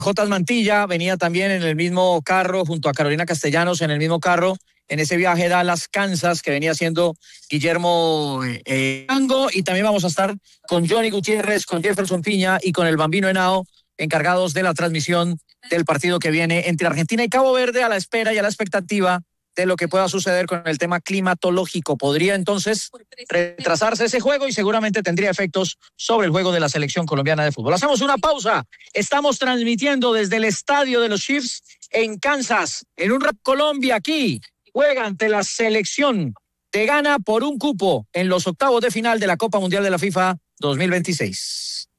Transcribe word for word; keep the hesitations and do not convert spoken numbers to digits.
Jotas Mantilla venía también en el mismo carro, junto a Carolina Castellanos, en el mismo carro, en ese viaje Dallas, Kansas, que venía haciendo Guillermo eh, Ango, y también vamos a estar con Johnny Gutiérrez, con Jefferson Piña y con el Bambino Henao, encargados de la transmisión del partido que viene entre Argentina y Cabo Verde, a la espera y a la expectativa de lo que pueda suceder con el tema climatológico. Podría entonces retrasarse ese juego y seguramente tendría efectos sobre el juego de la selección colombiana de fútbol. Hacemos una pausa. Estamos transmitiendo desde el estadio de los Chiefs en Kansas, en un rap Colombia. Aquí juega ante la selección de Ghana por un cupo en los octavos de final de la Copa Mundial de la FIFA dos mil veintiséis.